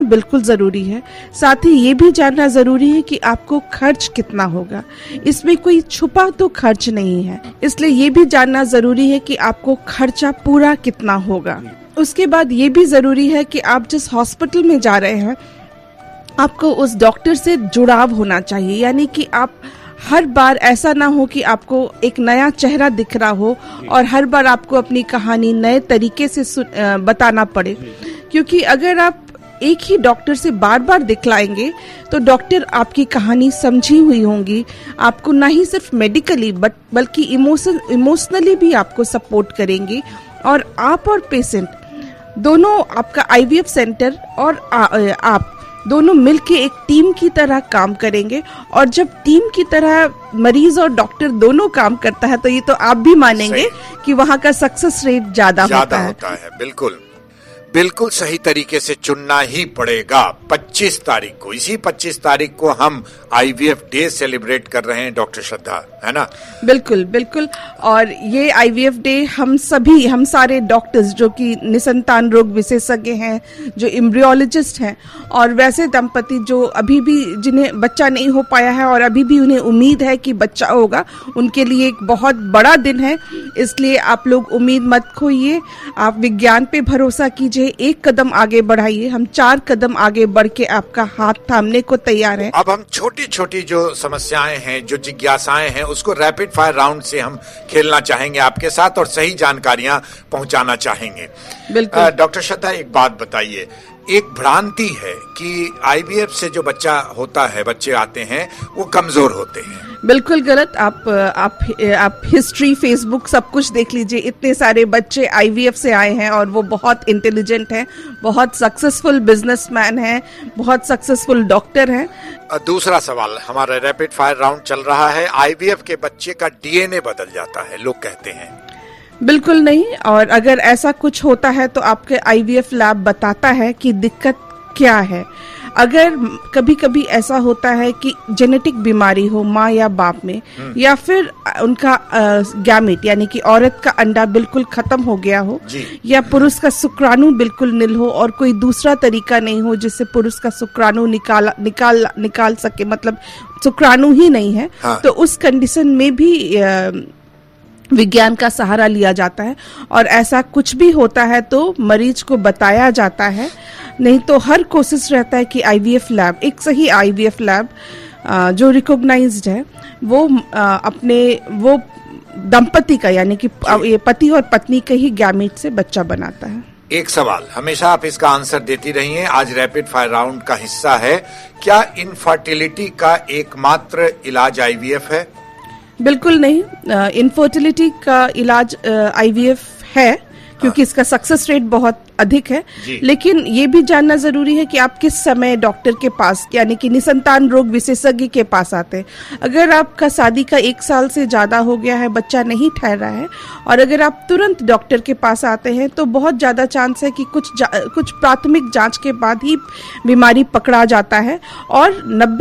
बिल्कुल ज़रूरी है। साथ ही ये भी जानना ज़रूरी है कि आपको खर्च कितना होगा। इसमें कोई छुपा तो खर्च नहीं है, इसलिए ये भी जानना ज़रूरी है कि आपको खर्चा पूरा कितना होगा। उसके बाद ये भी ज़रूरी है कि आप जिस हॉस्पिटल में जा रहे हैं आपको उस डॉक्टर से जुड़ाव होना चाहिए, यानी कि आप हर बार ऐसा ना हो कि आपको एक नया चेहरा दिख रहा हो और हर बार आपको अपनी कहानी नए तरीके से बताना पड़े। क्योंकि अगर आप एक ही डॉक्टर से बार बार दिखलाएंगे तो डॉक्टर आपकी कहानी समझी हुई होंगी, आपको ना ही सिर्फ मेडिकली बल्कि इमोशनली भी आपको सपोर्ट करेंगी और आप और पेशेंट दोनों, आपका आईवीएफ सेंटर और आप दोनों मिलके एक टीम की तरह काम करेंगे। और जब टीम की तरह मरीज और डॉक्टर दोनों काम करता है तो ये तो आप भी मानेंगे कि वहाँ का सक्सेस रेट ज्यादा होता है। बिल्कुल सही तरीके से चुनना ही पड़ेगा। 25 तारीख को, इसी 25 तारीख को हम आईवीएफ डे सेलिब्रेट कर रहे हैं डॉक्टर श्रद्धा, है ना? बिल्कुल बिल्कुल। और ये आईवीएफ डे हम सारे डॉक्टर्स जो कि निसंतान रोग विशेषज्ञ हैं, जो एम्ब्रियोलॉजिस्ट हैं और वैसे दंपति जो अभी भी जिन्हें बच्चा नहीं हो पाया है और अभी भी उन्हें उम्मीद है कि बच्चा होगा, उनके लिए एक बहुत बड़ा दिन है। इसलिए आप लोग उम्मीद मत खोइए, आप विज्ञान पे भरोसा कीजिए, एक कदम आगे बढ़ाइए। हम 4 कदम आगे बढ़ के आपका हाथ थामने को तैयार हैं। अब हम छोटी छोटी जो समस्याएं हैं, जो जिज्ञासाएं हैं, उसको रैपिड फायर राउंड से हम खेलना चाहेंगे आपके साथ और सही जानकारियां पहुंचाना चाहेंगे। बिल्कुल। डॉक्टर श्रद्धा, एक बात बताइए, एक भ्रांति है कि आईवीएफ से जो बच्चा होता है, बच्चे आते हैं वो कमजोर होते हैं। बिल्कुल गलत। आप हिस्ट्री, फेसबुक सब कुछ देख लीजिए, इतने सारे बच्चे आईवीएफ से आए हैं और वो बहुत इंटेलिजेंट हैं, बहुत सक्सेसफुल बिजनेसमैन हैं, बहुत सक्सेसफुल डॉक्टर हैं। दूसरा सवाल, हमारा रैपिड फायर राउंड चल रहा है, आईवीएफ के बच्चे का डीएनए बदल जाता है, लोग कहते हैं। बिल्कुल नहीं। और अगर ऐसा कुछ होता है तो आपके आईवीएफ लैब बताता है कि दिक्कत क्या है। अगर कभी कभी ऐसा होता है कि जेनेटिक बीमारी हो माँ या बाप में, या फिर उनका गैमेट यानी कि औरत का अंडा बिल्कुल खत्म हो गया हो, या पुरुष का शुक्राणु बिल्कुल निल हो और कोई दूसरा तरीका नहीं हो जिससे पुरुष का शुक्राणु निकाल सके, मतलब शुक्राणु ही नहीं है, हाँ। तो उस कंडीशन में भी विज्ञान का सहारा लिया जाता है और ऐसा कुछ भी होता है तो मरीज को बताया जाता है। नहीं तो हर कोशिश रहता है कि आईवीएफ लैब, एक सही आईवीएफ लैब जो रिकॉग्नाइज्ड है, वो दंपति का यानी कि ये पति और पत्नी के ही गैमेट से बच्चा बनाता है। एक सवाल, हमेशा आप इसका आंसर देती रही हैं, आज रैपिड फायर राउंड का हिस्सा है, क्या इनफर्टिलिटी का एकमात्र इलाज आईवीएफ है? बिल्कुल नहीं। इनफर्टिलिटी का इलाज आईवीएफ है, क्योंकि इसका सक्सेस रेट बहुत अधिक है। लेकिन ये भी जानना जरूरी है कि आप किस समय डॉक्टर के पास यानी कि निसंतान रोग विशेषज्ञ के पास आते हैं। अगर आपका शादी का 1 साल से ज्यादा हो गया है, बच्चा नहीं ठहरा है और अगर आप तुरंत डॉक्टर के पास आते हैं तो बहुत ज्यादा चांस है कि कुछ प्राथमिक जांच के बाद ही बीमारी पकड़ा जाता है और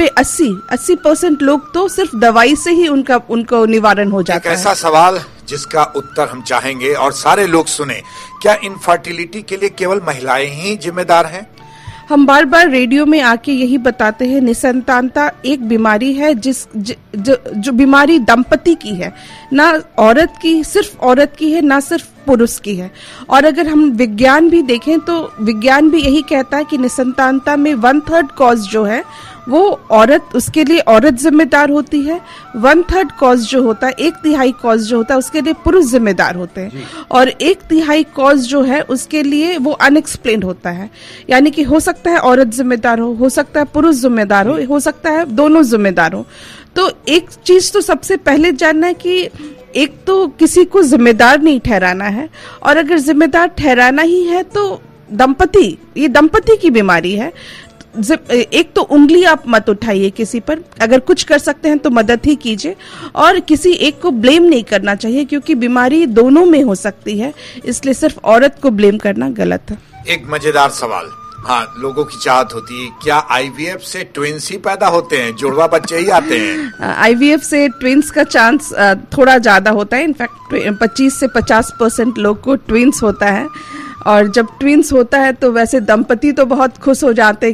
90-80% लोग तो सिर्फ दवाई से ही उनको निवारण हो जाता है। ऐसा सवाल जिसका उत्तर हम चाहेंगे और सारे लोग सुने, क्या इनफर्टिलिटी के लिए केवल महिलाएं ही जिम्मेदार हैं? हम बार बार रेडियो में आके यही बताते हैं, निसंतानता एक बीमारी है जो बीमारी दंपति की है, ना औरत की, सिर्फ औरत की है, ना सिर्फ पुरुष की है। और अगर हम विज्ञान भी देखें तो विज्ञान भी यही कहता है कि निसंतानता में 1/3 कॉज जो है वो औरत, उसके लिए औरत जिम्मेदार होती है। 1/3 कॉज जो होता है, 1/3 कॉज जो होता है उसके लिए पुरुष जिम्मेदार होते हैं और 1/3 कॉज जो है उसके लिए वो अनएक्सप्लेन्ड होता है। यानी कि हो सकता है औरत जिम्मेदार हो सकता है पुरुष जिम्मेदार हो सकता है दोनों जिम्मेदार हो। तो एक चीज तो सबसे पहले जानना है कि एक तो किसी को जिम्मेदार नहीं ठहराना है, और अगर जिम्मेदार ठहराना ही है तो ये दंपति की बीमारी है। एक तो उंगली आप मत उठाइए किसी पर, अगर कुछ कर सकते हैं तो मदद ही कीजिए और किसी एक को ब्लेम नहीं करना चाहिए, क्योंकि बीमारी दोनों में हो सकती है, इसलिए सिर्फ औरत को ब्लेम करना गलत है। एक मजेदार सवाल, हाँ, लोगों की चाहत होती है, क्या आईवीएफ से ट्विंस ही पैदा होते हैं, जुड़वा बच्चे ही आते हैं? आईवीएफ से ट्विंस का चांस थोड़ा ज्यादा होता है। इनफैक्ट 25 से 50% लोग को ट्विंस होता है, और जब ट्विंस होता है तो वैसे दंपति तो बहुत खुश हो जाते हैं